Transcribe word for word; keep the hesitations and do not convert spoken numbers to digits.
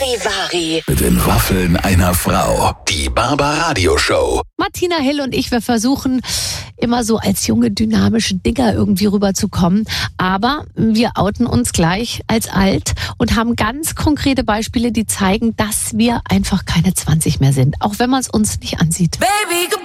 Charivari. Mit den Waffeln einer Frau. Die Barbaradio Show. Martina Hill und ich, wir versuchen immer so als junge, dynamische Dinger irgendwie rüberzukommen. Aber wir outen uns gleich als alt und haben ganz konkrete Beispiele, die zeigen, dass wir einfach keine zwanzig mehr sind. Auch wenn man es uns nicht ansieht. Baby, goodbye.